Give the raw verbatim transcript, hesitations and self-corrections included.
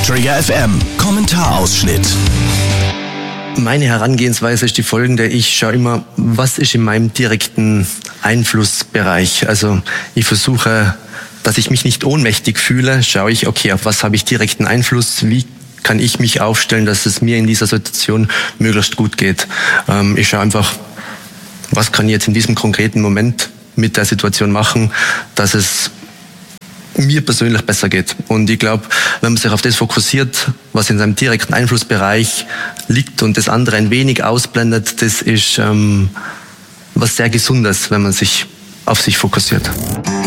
Trigger F M Kommentarausschnitt. Meine Herangehensweise ist die folgende. Ich schaue immer, was ist in meinem direkten Einflussbereich. Also ich versuche, dass ich mich nicht ohnmächtig fühle, schaue ich, okay, auf was habe ich direkten Einfluss, wie kann ich mich aufstellen, dass es mir in dieser Situation möglichst gut geht. Ähm, ich schaue einfach, was kann ich jetzt in diesem konkreten Moment mit der Situation machen, dass es mir persönlich besser geht. Und ich glaube, wenn man sich auf das fokussiert, was in seinem direkten Einflussbereich liegt und das andere ein wenig ausblendet, das ist ähm, was sehr Gesundes, wenn man sich auf sich fokussiert.